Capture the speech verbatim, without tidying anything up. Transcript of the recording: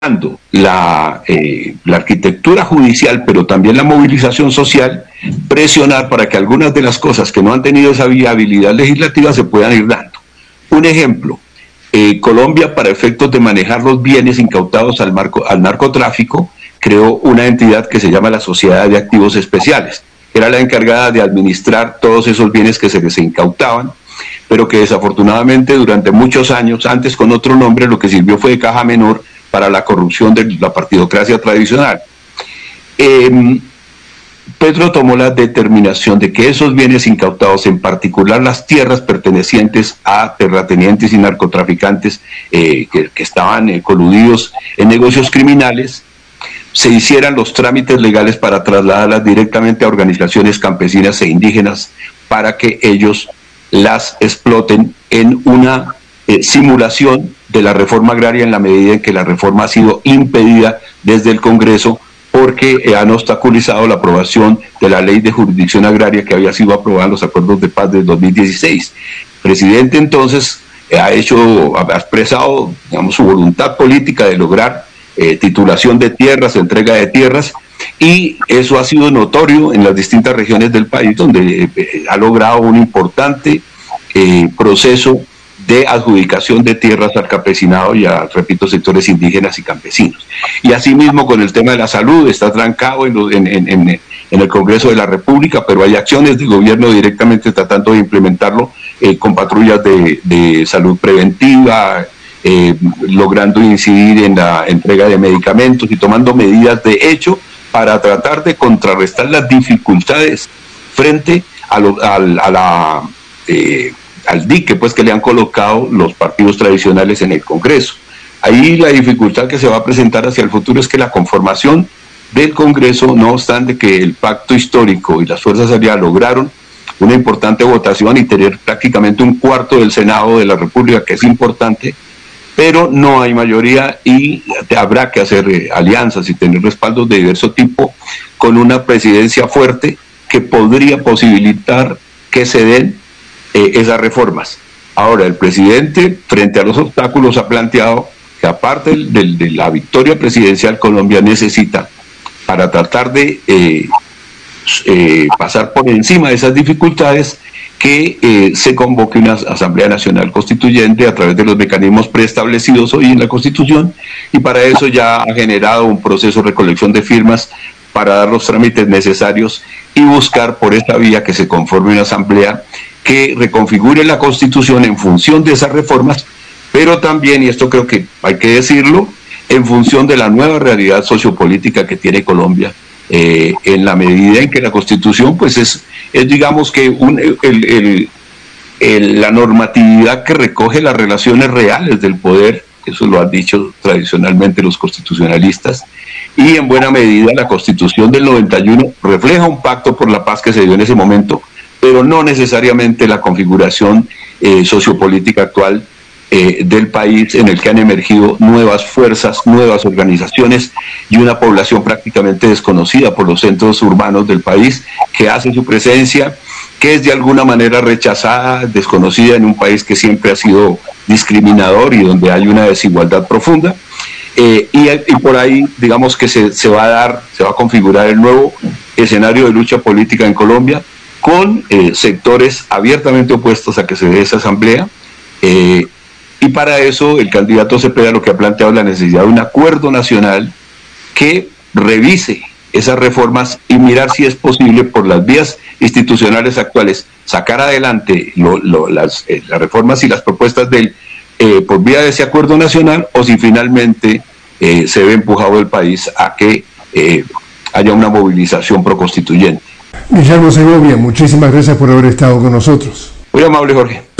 La, eh, la arquitectura judicial, pero también la movilización social, presionar para que algunas de las cosas que no han tenido esa viabilidad legislativa se puedan ir dando. Un ejemplo, eh, Colombia, para efectos de manejar los bienes incautados al, marco, al narcotráfico, creó una entidad que se llama la Sociedad de Activos Especiales. Era la encargada de administrar todos esos bienes que se les incautaban, pero que desafortunadamente durante muchos años, antes con otro nombre, lo que sirvió fue de caja menor para la corrupción de la partidocracia tradicional. Eh, Petro tomó la determinación de que esos bienes incautados, en particular las tierras pertenecientes a terratenientes y narcotraficantes eh, que, que estaban eh, coludidos en negocios criminales, se hicieran los trámites legales para trasladarlas directamente a organizaciones campesinas e indígenas para que ellos las exploten en una eh, simulación de la reforma agraria, en la medida en que la reforma ha sido impedida desde el Congreso porque eh, han obstaculizado la aprobación de la ley de jurisdicción agraria que había sido aprobada en los acuerdos de paz del dos mil dieciséis. El presidente entonces eh, ha hecho, ha expresado, digamos, su voluntad política de lograr eh, titulación de tierras, entrega de tierras, y eso ha sido notorio en las distintas regiones del país, donde eh, ha logrado un importante eh, proceso de adjudicación de tierras al campesinado y a, repito, sectores indígenas y campesinos. Y asimismo con el tema de la salud, está trancado en, lo, en, en, en, en el Congreso de la República, pero hay acciones del gobierno directamente tratando de implementarlo eh, con patrullas de, de salud preventiva, eh, logrando incidir en la entrega de medicamentos y tomando medidas de hecho para tratar de contrarrestar las dificultades frente a, lo, a, a la... Eh, al dique pues que le han colocado los partidos tradicionales en el Congreso. Ahí la dificultad que se va a presentar hacia el futuro es que la conformación del Congreso, no obstante que el pacto histórico y las fuerzas aliadas lograron una importante votación y tener prácticamente un cuarto del Senado de la República, que es importante, pero no hay mayoría y habrá que hacer eh, alianzas y tener respaldos de diverso tipo con una presidencia fuerte que podría posibilitar que se den Eh, esas reformas. Ahora, el presidente, frente a los obstáculos, ha planteado que aparte del, del, de la victoria presidencial, Colombia necesita, para tratar de eh, eh, pasar por encima de esas dificultades, que eh, se convoque una Asamblea Nacional Constituyente a través de los mecanismos preestablecidos hoy en la Constitución, y para eso ya ha generado un proceso de recolección de firmas para dar los trámites necesarios y buscar por esta vía que se conforme una asamblea que reconfigure la Constitución en función de esas reformas, pero también, y esto creo que hay que decirlo, en función de la nueva realidad sociopolítica que tiene Colombia, eh, en la medida en que la Constitución pues es, es digamos que un, el, el, el, la normatividad que recoge las relaciones reales del poder, eso lo han dicho tradicionalmente los constitucionalistas, y en buena medida la Constitución del noventa y uno refleja un pacto por la paz que se dio en ese momento, pero no necesariamente la configuración eh, sociopolítica actual eh, del país, en el que han emergido nuevas fuerzas, nuevas organizaciones y una población prácticamente desconocida por los centros urbanos del país, que hace su presencia, que es de alguna manera rechazada, desconocida en un país que siempre ha sido discriminador y donde hay una desigualdad profunda. Eh, y, y por ahí, digamos que se, se va a dar, se va a configurar el nuevo escenario de lucha política en Colombia, con eh, sectores abiertamente opuestos a que se dé esa asamblea, eh, y para eso el candidato Cepeda lo que ha planteado es la necesidad de un acuerdo nacional que revise esas reformas y mirar si es posible por las vías institucionales actuales sacar adelante lo, lo, las, eh, las reformas y las propuestas del, eh, por vía de ese acuerdo nacional, o si finalmente eh, se ve empujado el país a que eh, haya una movilización proconstituyente. Guillermo Segovia, muchísimas gracias por haber estado con nosotros. Muy amable, Jorge.